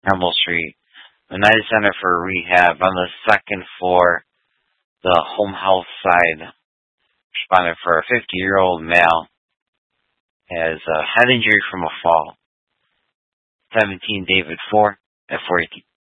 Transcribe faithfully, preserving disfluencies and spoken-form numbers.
Trumbull Street. United Center for Rehab on the second floor, the home health side. Responded for a fifty-year-old male has a head injury from a fall. seventeen David four at forty